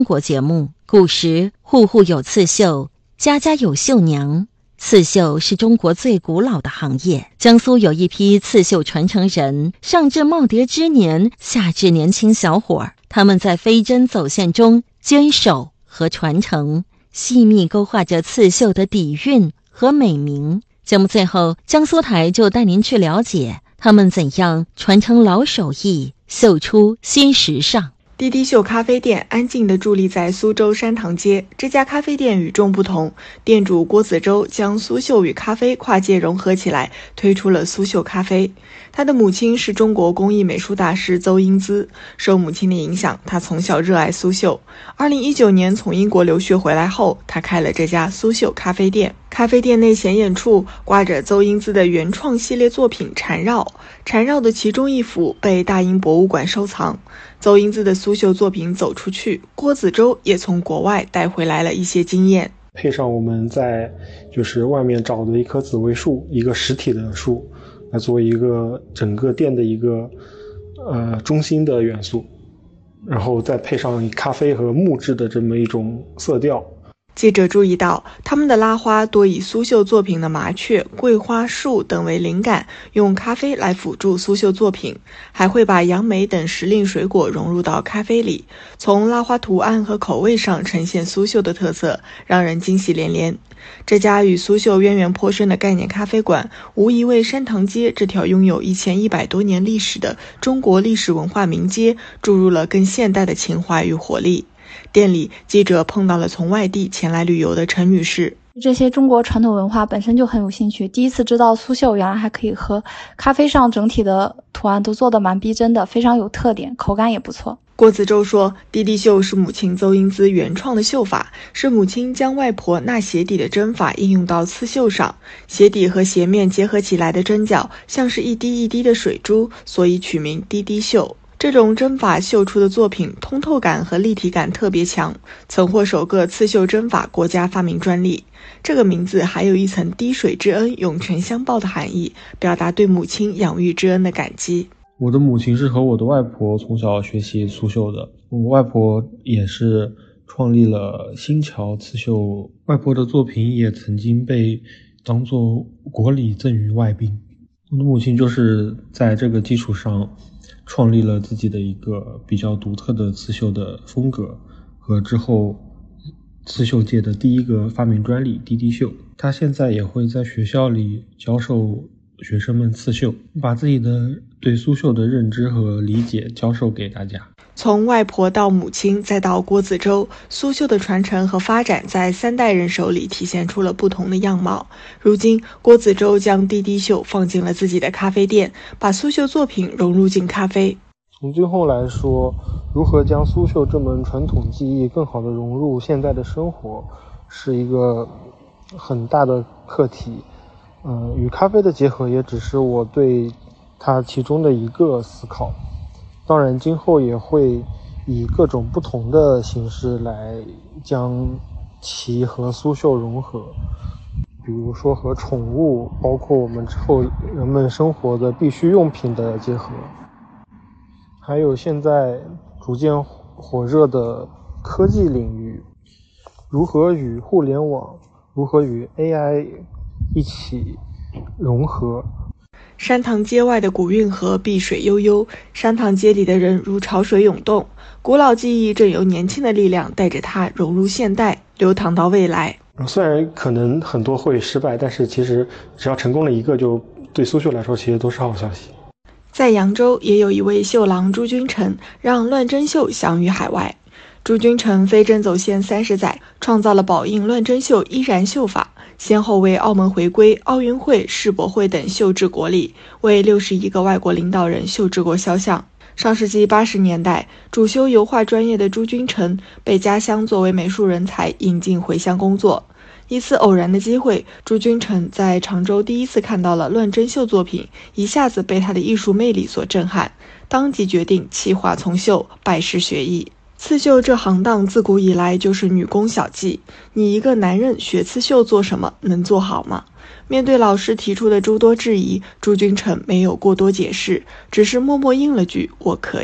国节目，古时户户有刺绣，家家有绣娘。刺绣是中国最古老的行业，江苏有一批刺绣传承人，上至耄耋之年，下至年轻小伙儿，他们在飞针走线中坚守和传承，细密勾画着刺绣的底蕴和美名。节目最后，江苏台就带您去了解他们怎样传承老手艺，绣出新时尚。 滴滴绣咖啡店安静地伫立在苏州山塘街。这家咖啡店与众不同，店主郭子洲将苏绣与咖啡跨界融合起来，推出了苏绣咖啡。他的母亲是中国工艺美术大师邹英姿，受母亲的影响，他从小热爱苏绣。2019年从英国留学回来后，他开了这家苏绣咖啡店。咖啡店内显眼处挂着邹英姿的原创系列作品缠绕，缠绕的其中一幅被大英博物馆收藏。邹英姿的苏绣作品走出去，郭子洲也从国外带回来了一些经验， 配上我们在外面找的一棵紫薇树，一个实体的树，来作为一个整个店的一个中心的元素，然后再配上咖啡和木质的这么一种色调。 记者注意到，他们的拉花多以苏绣作品的麻雀、桂花树等为灵感，用咖啡来辅助苏绣作品，还会把杨梅等时令水果融入到咖啡里，从拉花图案和口味上呈现苏绣的特色，让人惊喜连连。这家与苏绣渊源颇深的概念咖啡馆，无疑为山塘街这条拥有1100多年历史的中国历史文化名街注入了更现代的情怀与活力。店里，记者碰到了从外地前来旅游的陈女士。 这些中国传统文化本身就很有兴趣，第一次知道苏绣原来还可以和咖啡上整体的图案都做得蛮逼真的，非常有特点，口感也不错。 郭子洲说，滴滴绣是母亲邹英姿原创的绣法，是母亲将外婆纳鞋底的针法应用到刺绣上，鞋底和鞋面结合起来的针脚像是一滴一滴的水珠，所以取名滴滴绣。这种针法绣出的作品通透感和立体感特别强，曾获首个刺绣针法国家发明专利。这个名字还有一层滴水之恩涌泉相报的含义，表达对母亲养育之恩的感激。 我的母亲是和我的外婆从小学习苏绣的，我外婆也是创立了新桥刺绣，外婆的作品也曾经被当作国礼赠予外宾。我的母亲就是在这个基础上创立了自己的一个比较独特的刺绣的风格，和之后刺绣界的第一个发明专利滴滴绣。他现在也会在学校里教授学生们刺绣，把自己的对苏绣的认知和理解教授给大家。 从外婆到母亲再到郭子洲，苏绣的传承和发展在3代人手里体现出了不同的样貌。如今郭子洲将滴滴绣放进了自己的咖啡店，把苏绣作品融入进咖啡。 从今后来说，如何将苏绣这门传统技艺更好地融入现在的生活，是一个很大的课题。与咖啡的结合也只是我对它其中的一个思考。当然今后也会以各种不同的形式来将其和苏绣融合，比如说和宠物，包括我们之后人们生活的必需用品的结合，还有现在逐渐火热的科技领域，如何与互联网，如何与 AI 一起融合。 山塘街外的古运河碧水悠悠，山塘街里的人如潮水涌动，古老记忆正由年轻的力量带着它融入现代，流淌到未来。 虽然可能很多会失败，但是其实只要成功了一个，就对苏绣来说其实都是好消息。 在扬州也有一位绣郎朱君成，让乱针绣享誉海外。朱君成飞针走线30载，创造了宝应乱针绣依然绣法，先后为澳门回归、奥运会、世博会等绣制国礼，为61个外国领导人绣制过肖像。上世纪80年代，主修油画专业的朱君成被家乡作为美术人才引进回乡工作。一次偶然的机会，朱君成在常州第一次看到了乱针绣作品，一下子被他的艺术魅力所震撼，当即决定弃画从绣，拜师学艺。刺绣这行当自古以来就是女工小技，你一个男人学刺绣做什么，能做好吗？面对老师提出的诸多质疑，朱君成没有过多解释，只是默默应了句我可以。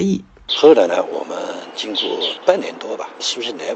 后来呢，我们经过半年多吧，休息来